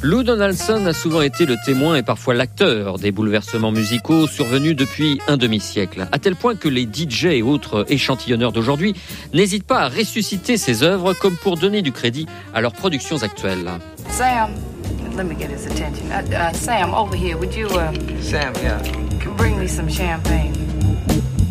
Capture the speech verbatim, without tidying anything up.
Lou Donaldson a souvent été le témoin et parfois l'acteur des bouleversements musicaux survenus depuis un demi-siècle, à tel point que les D J et autres échantillonneurs d'aujourd'hui n'hésitent pas à ressusciter ces œuvres comme pour donner du crédit à leurs productions actuelles. Sam, let me get his attention. Uh, uh, Sam, over here, would you uh, Sam, yeah. bring me some champagne?